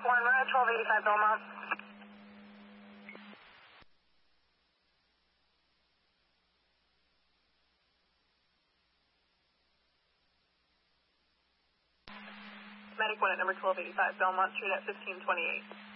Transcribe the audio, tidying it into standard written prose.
1, 1285 Belmont. Medic 1 at number 1285 Belmont Street at 1528.